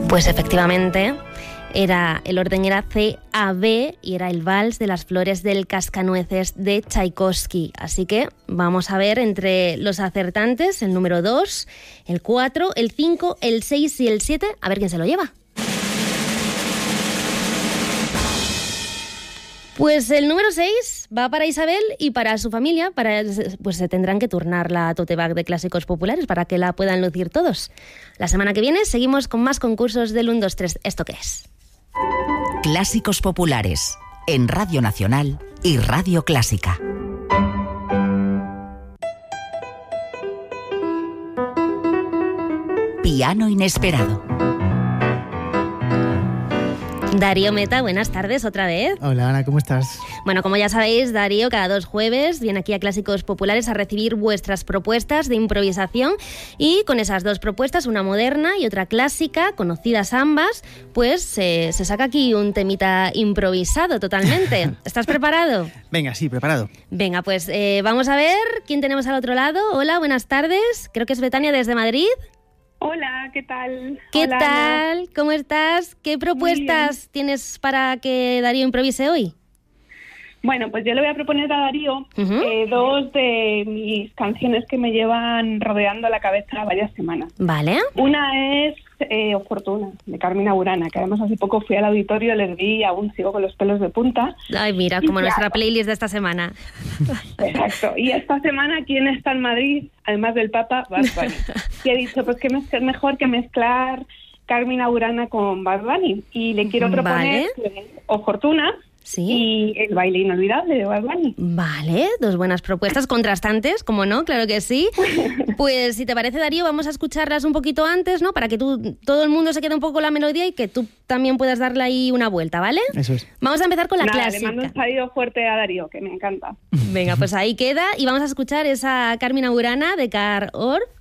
Pues efectivamente, el orden era C-A-B y era el Vals de las Flores del Cascanueces de Tchaikovsky. Así que vamos a ver entre los acertantes el número 2, el 4, el 5, el 6 y el 7, a ver quién se lo lleva. Pues el número 6 va para Isabel y para su familia. Pues se tendrán que turnar la tote bag de clásicos populares para que la puedan lucir todos. La semana que viene seguimos con más concursos del 1, 2, 3. ¿Esto qué es? Clásicos populares en Radio Nacional y Radio Clásica. Piano inesperado. Darío Meta, buenas tardes otra vez. Hola Ana, ¿cómo estás? Bueno, como ya sabéis, Darío cada 2 jueves viene aquí a Clásicos Populares a recibir vuestras propuestas de improvisación y con esas 2 propuestas, una moderna y otra clásica, conocidas ambas, pues se saca aquí un temita improvisado totalmente. ¿Estás preparado? Venga, sí, preparado. Venga, pues vamos a ver quién tenemos al otro lado. Hola, buenas tardes. Creo que es Betania desde Madrid. Hola, ¿qué tal? ¿Qué Hola, tal? Ana. ¿Cómo estás? ¿Qué propuestas tienes para que Darío improvise hoy? Bueno, pues yo le voy a proponer a Darío 2 de mis canciones que me llevan rodeando la cabeza varias semanas. Vale. Una es O Fortuna, de Carmina Burana, que además hace poco fui al auditorio, les vi y aún sigo con los pelos de punta. Ay, mira, como nuestra playlist de esta semana. Exacto. Y esta semana, ¿quién está en Madrid? Además del Papa, Bad Bunny. Y he dicho, pues que es mejor que mezclar Carmina Burana con Bad Bunny. Y le quiero proponer O Fortuna. Sí. Y el baile inolvidable de Bad Bunny. Vale, 2 buenas propuestas contrastantes, como no, claro que sí. Pues si te parece, Darío, vamos a escucharlas un poquito antes, ¿no? Para que todo el mundo se quede un poco con la melodía y que tú también puedas darle ahí una vuelta, ¿vale? Eso es. Vamos a empezar con la clásica. Le mando un saludo fuerte a Darío, que me encanta. Venga, pues ahí queda y vamos a escuchar esa Carmina Burana de Carl Orff.